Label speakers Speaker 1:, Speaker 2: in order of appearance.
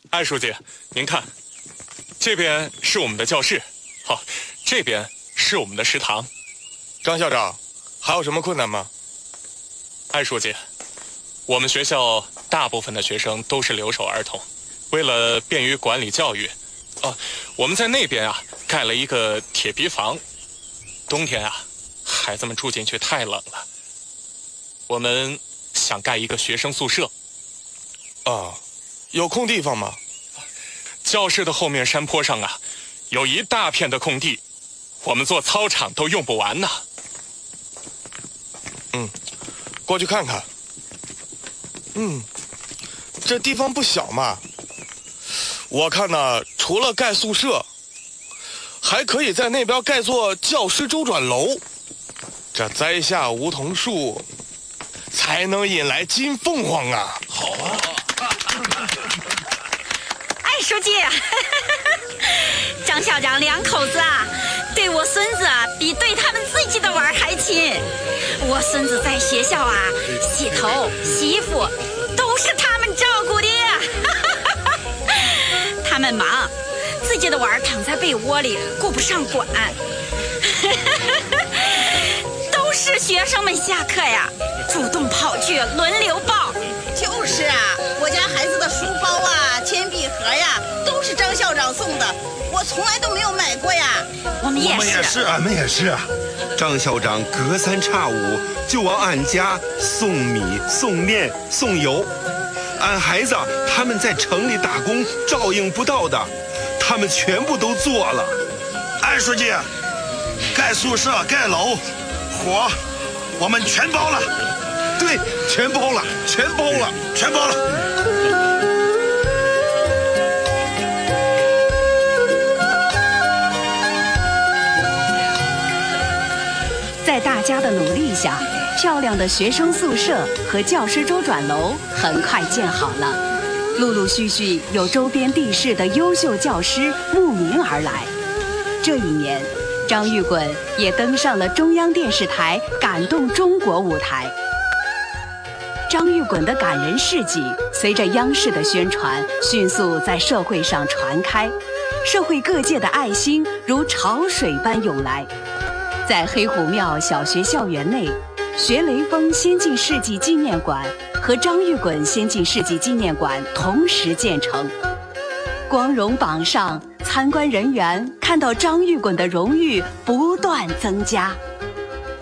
Speaker 1: 艾书记，您看，这边是我们的教室，好，这边是我们的食堂。
Speaker 2: 张校长，还有什么困难吗？
Speaker 1: 艾书记，我们学校大部分的学生都是留守儿童，为了便于管理教育，我们在那边啊盖了一个铁皮房，冬天啊，孩子们住进去太冷了，我们想盖一个学生宿舍。
Speaker 2: 有空地方吗？
Speaker 1: 教室的后面山坡上啊，有一大片的空地，我们做操场都用不完呢。
Speaker 2: 过去看看。这地方不小嘛。我看呢，除了盖宿舍，还可以在那边盖座教师周转楼。这栽下梧桐树，才能引来金凤凰啊！
Speaker 1: 好啊！
Speaker 3: 艾书记，张校长两口子啊，对我孙子比对他们自己的娃还亲。我孙子在学校啊，洗头、洗衣服都是他们照顾的。他们忙，自己的娃躺在被窝里顾不上管。都是学生们下课呀，主动跑去轮流抱。
Speaker 4: 就是啊，我家孩子的书包啊、铅笔盒呀，都是张校长送的，我从来都没有买过呀。
Speaker 3: 我们也是，
Speaker 5: 俺们也是啊。张校长隔三差五就往俺家送米、送面、送油，俺孩子他们在城里打工照应不到的，他们全部都做了。
Speaker 6: 艾书记，盖宿舍、盖楼，活我们全包了。
Speaker 5: 对，全包了，全包了，
Speaker 6: 全包了。
Speaker 7: 在大家的努力下，漂亮的学生宿舍和教师周转楼很快建好了，陆陆续续有周边地市的优秀教师慕名而来。这一年，张玉滚也登上了中央电视台感动中国舞台。张玉滚的感人事迹随着央视的宣传，迅速在社会上传开，社会各界的爱心如潮水般涌来。在黑虎庙小学校园内，学雷锋先进事迹纪念馆和张玉滚先进事迹纪念馆同时建成。光荣榜上，参观人员看到张玉滚的荣誉不断增加。